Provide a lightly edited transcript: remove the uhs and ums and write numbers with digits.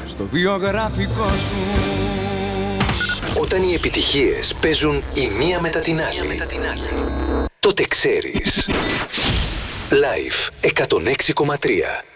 στο βιογραφικό σου. Όταν οι επιτυχίες παίζουν η μία μετά την άλλη, τότε ξέρεις. Live 106,3.